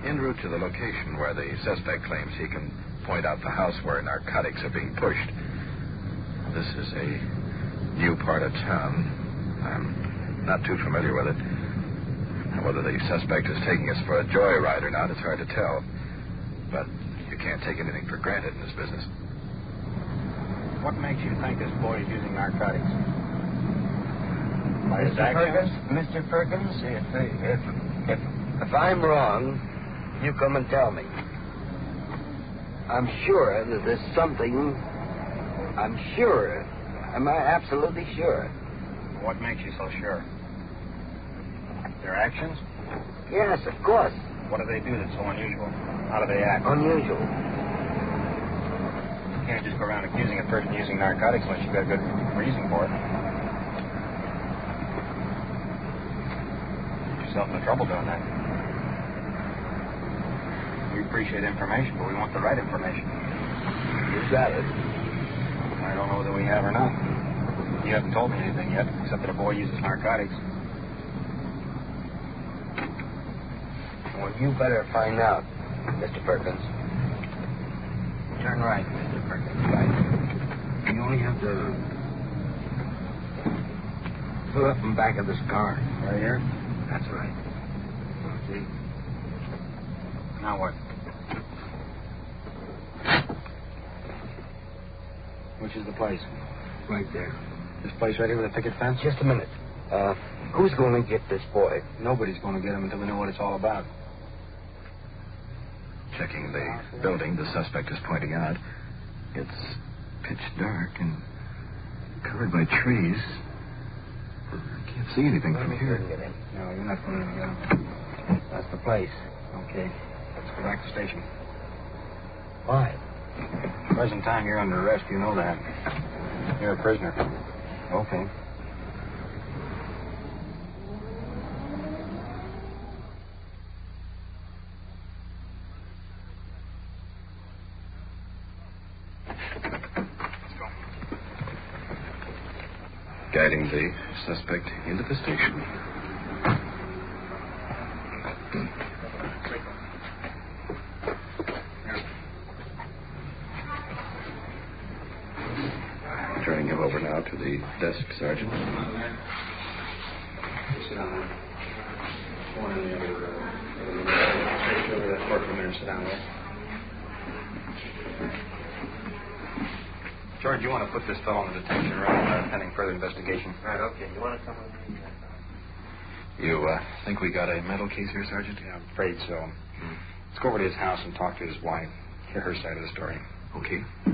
En route to the location where the suspect claims he can point out the house where narcotics are being pushed. This is a new part of town. I'm not too familiar with it. Whether the suspect is taking us for a joyride or not, it's hard to tell. But you can't take anything for granted in this business. What makes you think this boy is using narcotics? By his actions? Mr. Perkins, if I'm wrong, you come and tell me. I'm sure that there's something. I'm sure. Am I absolutely sure? What makes you so sure? Their actions? Yes, of course. What do they do that's so unusual? How do they act? Unusual. You can't just go around accusing a person of using narcotics unless you've got a good reason for it. Get yourself into trouble doing that. We appreciate information, but we want the right information. You got it. I don't know whether we have or not. You haven't told me anything yet, except that a boy uses narcotics. Well, you better find out, Mr. Perkins. Turn right, Mr. Perkins. Right. You only have to pull up in back of this car. Right here? That's right. See? Now what? Which is the place? Right there. This place right here with a picket fence? Just a minute. Who's going to get this boy? Nobody's going to get him until we know what it's all about. Checking the building the suspect is pointing out. It's pitch dark and covered by trees. I can't see anything from here. No, you're not going to get him. That's the place. Okay. Let's go back to the station. Why? Present time, you're under arrest. You know that. You're a prisoner. Okay. Guiding the suspect into the station. Turning him over now to the desk, Sergeant. Sit down there. One in the other take over that courtroom there and sit down there. George, you want to put this fellow in the detention room pending further investigation? Right, okay. You want to come with me? You think we got a mental case here, Sergeant? Yeah, I'm afraid so. Let's go over to his house and talk to his wife. Hear her side of the story. Okay.